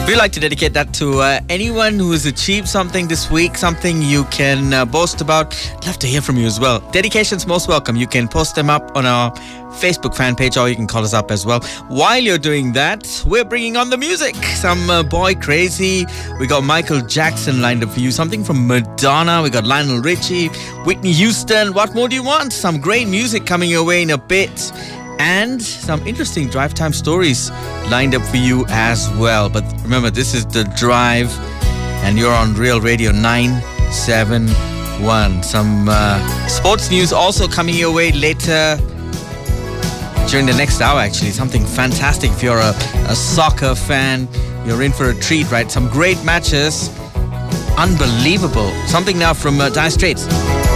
We like to dedicate that to anyone who has achieved something this week, something you can boast about. Love to hear from you as well. Dedications most welcome. You can post them up on our Facebook fan page, or you can call us up as well. While you're doing that, we're bringing on the music. Some Boy Crazy. We got Michael Jackson lined up for you. Something from Madonna. We got Lionel Richie, Whitney Houston. What more do you want? Some great music coming your way in a bit. And some interesting drive time stories lined up for you as well. But remember, this is The Drive, and you're on Real Radio 971. Some sports news also coming your way later during the next hour, actually. Something fantastic. If you're a soccer fan, you're in for a treat, right? Some great matches. Unbelievable. Something now from Dire Straits.